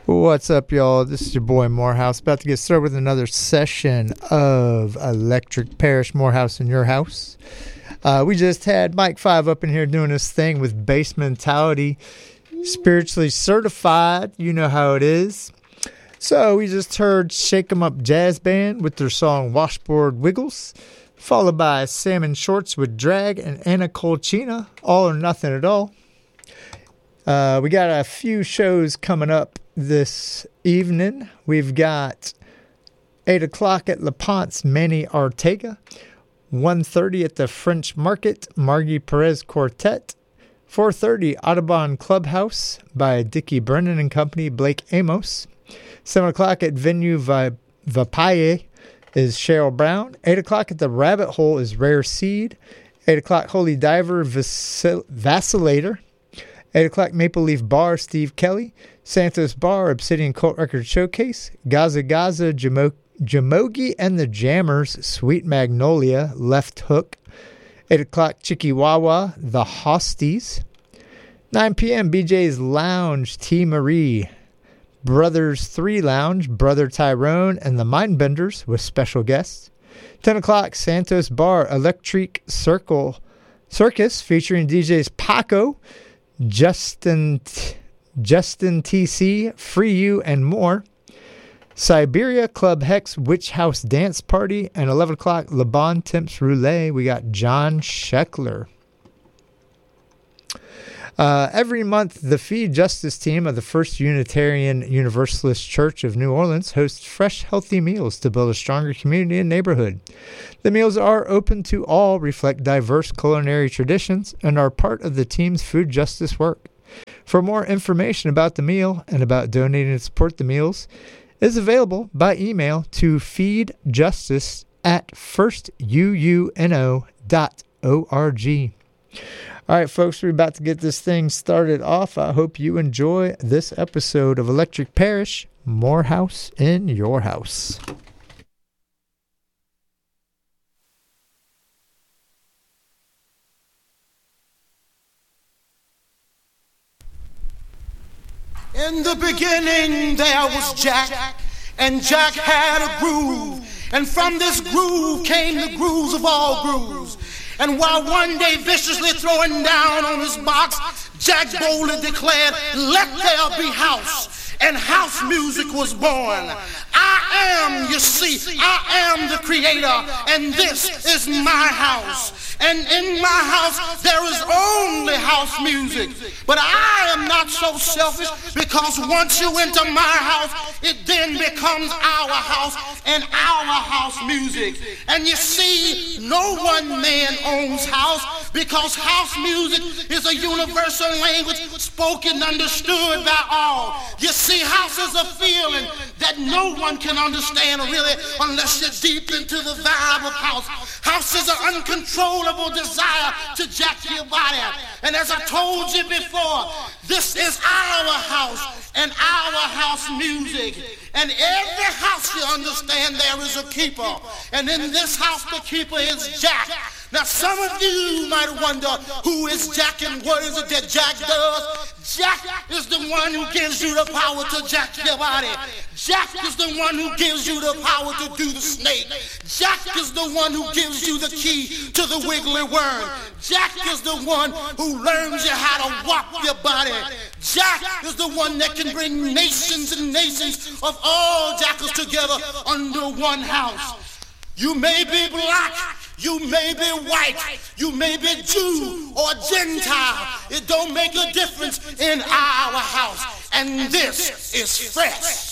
What's up, y'all? This is your boy Morehouse, about to get started with another session of Electric Parish Morehouse in your house. We just had Mike 5 up in here doing his thing with Bass Mentality, spiritually certified. You know how it is. So we just heard Shake 'em Up Jazz Band with their song Washboard Wiggles, followed by Salmon Shorts with Drag and Anna Colchina, All or Nothing at All. We got a few shows coming up this evening. We've got 8 o'clock at LaPonte's Manny Ortega, 1:30 at the French Market, Margie Perez Quartet, 4:30 Audubon Clubhouse by Dickie Brennan and Company, Blake Amos, 7 o'clock at Venue Vapaye is Cheryl Brown, 8 o'clock at the Rabbit Hole is Rare Seed, 8 o'clock Holy Diver Vacillator, 8 o'clock Maple Leaf Bar, Steve Kelly, Santos Bar, Obsidian Cult Record Showcase, Gaza Gaza, Jamogi and the Jammers, Sweet Magnolia, Left Hook, 8 o'clock Chikiwawa, The Hosties, 9 p.m. BJ's Lounge, T. Marie, Brothers 3 Lounge, Brother Tyrone and the Mindbenders with special guests, 10 o'clock Santos Bar, Electric Circus featuring DJs Paco, Justin TC, Free You, and more. Siberia Club Hex Witch House Dance Party, and 11 o'clock Le Bon Temps Roulette. We got John Scheckler. Every month, the Feed Justice team of the First Unitarian Universalist Church of New Orleans hosts fresh, healthy meals to build a stronger community and neighborhood. The meals are open to all, reflect diverse culinary traditions, and are part of the team's food justice work. For more information about the meal and about donating to support the meals, is available by email to feedjustice@firstuuno.org. All right, folks, we're about to get this thing started off. I hope you enjoy this episode of Electric Parish, Morehouse in your house. In the beginning there was Jack, and Jack had a groove, and from this groove came the grooves of all grooves. And while one day viciously throwing down on his box, Jack boldly declared, "Let there be house." And house music was born. I am, you see, I am the creator, and this is my house. And in my house there is only house music. But I am not so selfish, because once you enter my house, it then becomes our house and our house music. And you see, no one man owns house, because house music is a universal language spoken, understood by all. You see, house is a feeling that no one can understand really unless you're deep into the vibe of house. House is an uncontrollable desire to jack your body. And as I told you before, this is our house and our house music. And every house, you understand, there is a keeper. And in this house, the keeper is Jack. Now, some of you might wonder, who is Jack and what is it that Jack does? Jack is the one who gives you the power to jack your body. Jack is the one who gives you the power to do the snake. Jack is the one who gives you the key to the wiggly worm. Jack is the one who learns you how to walk your body. Jack is the one that can bring nations and nations of all jackals together under one house. You may be black, you may be white, you may be Jew or Gentile. It don't make a difference in our house. And this is fresh.